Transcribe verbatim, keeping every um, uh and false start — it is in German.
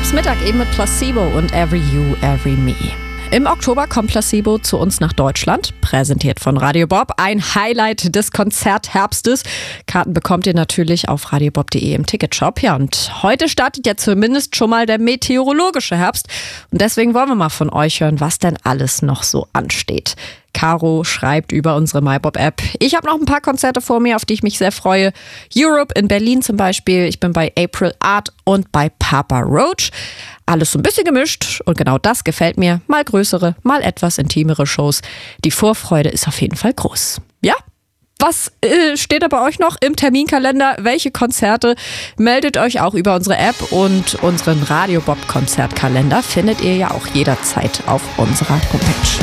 Bobs Mittag eben mit Placebo und Every You, Every Me. Im Oktober kommt Placebo zu uns nach Deutschland, präsentiert von Radio Bob. Ein Highlight des Konzertherbstes. Karten bekommt ihr natürlich auf radiobob punkt de im Ticketshop. Ja, und heute startet ja zumindest schon mal der meteorologische Herbst. Und deswegen wollen wir mal von euch hören, was denn alles noch so ansteht. Caro schreibt über unsere MyBob-App: Ich habe noch ein paar Konzerte vor mir, auf die ich mich sehr freue. Europe in Berlin zum Beispiel. Ich bin bei April Art und bei Papa Roach. Alles so ein bisschen gemischt und genau das gefällt mir. Mal größere, mal etwas intimere Shows. Die Vorfreude ist auf jeden Fall groß. Ja? Was äh, steht da bei euch noch im Terminkalender? Welche Konzerte? Meldet euch auch über unsere App, und unseren Radio Bob Konzertkalender findet ihr ja auch jederzeit auf unserer Homepage.